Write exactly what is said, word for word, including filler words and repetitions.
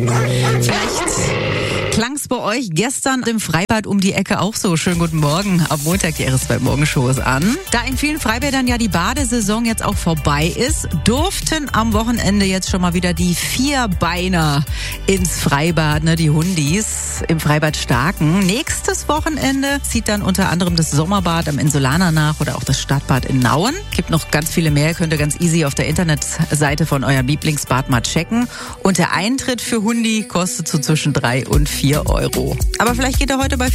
Vielleicht klang's bei euch gestern im Freibad um die Ecke auch so. Schönen guten Morgen. Am Montag die R S zwei Morgenshow ist an. Da in vielen Freibädern ja die Badesaison jetzt auch vorbei ist, durften am Wochenende jetzt schon mal wieder die Vierbeiner ins Freibad, ne, die Hundis im Freibad Starken. Nächstes Wochenende zieht dann unter anderem das Sommerbad am Insulaner nach oder auch das Stadtbad in Nauen. Gibt noch ganz viele mehr, könnt ihr ganz easy auf der Internetseite von eurem Lieblingsbad mal checken. Und der Eintritt für Hundi kostet so zwischen drei und vier Euro. Aber vielleicht geht er heute bei